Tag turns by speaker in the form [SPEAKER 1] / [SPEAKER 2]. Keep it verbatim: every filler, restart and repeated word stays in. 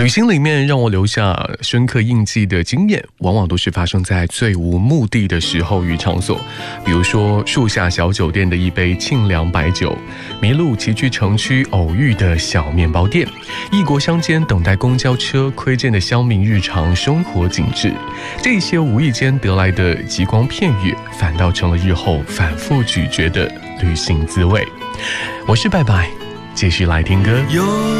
[SPEAKER 1] 旅行里面让我留下深刻印记的经验，往往都是发生在最无目的的时候与场所。比如说树下小酒店的一杯沁凉白酒，迷路骑去城区偶遇的小面包店，异国乡间等待公交车窥见的乡民日常生活景致。这些无意间得来的极光片语，反倒成了日后反复咀嚼的旅行滋味。我是拜拜，继续来听歌。